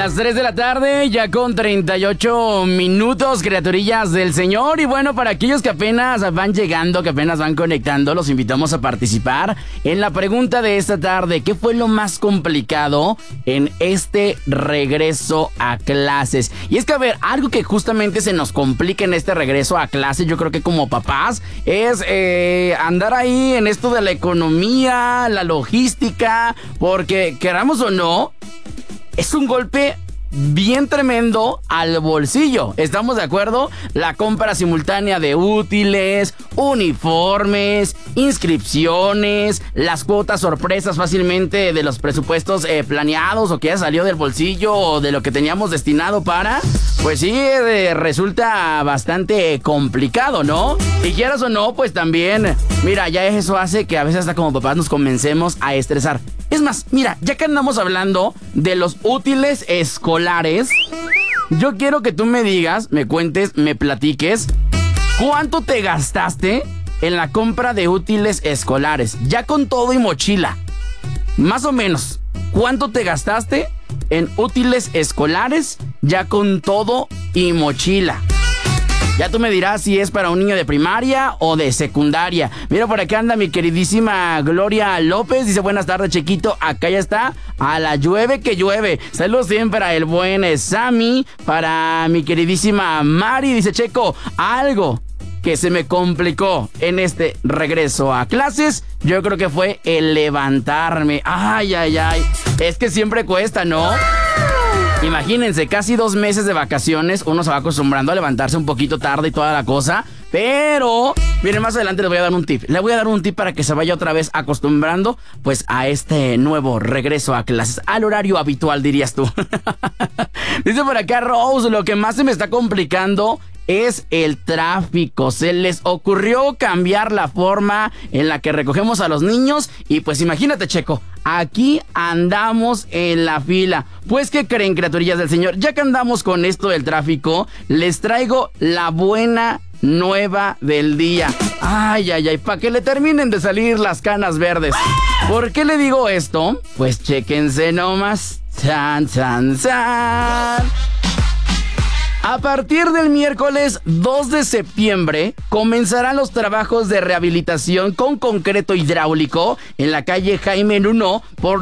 Las 3 de la tarde, ya con 38 minutos, criaturillas del Señor. Y bueno, para aquellos que apenas van llegando, que apenas van conectando, los invitamos a participar en la pregunta de esta tarde. ¿Qué fue lo más complicado en este regreso a clases? Y es que, a ver, algo que justamente se nos complica en este regreso a clases, yo creo que como papás, es andar ahí en esto de la economía, la logística, porque queramos o no, es un golpe bien tremendo al bolsillo. ¿Estamos de acuerdo? La compra simultánea de útiles, uniformes, inscripciones, las cuotas sorpresas fácilmente de los presupuestos planeados o que ya salió del bolsillo o de lo que teníamos destinado para... Pues sí, resulta bastante complicado, ¿no? Y quieras o no, pues también, mira, ya eso hace que a veces hasta como papás nos comencemos a estresar. Es más, mira, ya que andamos hablando de los útiles escolares, yo quiero que tú me digas, me cuentes, me platiques, ¿cuánto te gastaste en la compra de útiles escolares? Ya con todo y mochila. Más o menos, ¿cuánto te gastaste en útiles escolares ya con todo y mochila? Ya tú me dirás si es para un niño de primaria o de secundaria. Mira, por acá anda mi queridísima Gloria López. Dice, buenas tardes, Chequito. Acá ya está. A la llueve que llueve. Saludos siempre para el buen Sammy. Para mi queridísima Mari. Dice, Checo, algo que se me complicó en este regreso a clases, yo creo que fue el levantarme. Ay, ay, ay. Es que siempre cuesta, ¿no? Imagínense, casi 2 meses de vacaciones, uno se va acostumbrando a levantarse un poquito tarde y toda la cosa, pero miren, más adelante les voy a dar un tip. Le voy a dar un tip para que se vaya otra vez acostumbrando, pues, a este nuevo regreso a clases, al horario habitual, dirías tú. Dice por acá Rose, lo que más se me está complicando es el tráfico. Se les ocurrió cambiar la forma en la que recogemos a los niños y pues imagínate, Checo, aquí andamos en la fila. Pues, ¿qué creen, criaturillas del Señor? Ya que andamos con esto del tráfico, les traigo la buena nueva del día. Ay, ay, ay, para que le terminen de salir las canas verdes. ¿Por qué le digo esto? Pues chéquense nomás. Chan, chan, chan. A partir del miércoles 2 de septiembre comenzarán los trabajos de rehabilitación con concreto hidráulico en la calle Jaime Nuno, por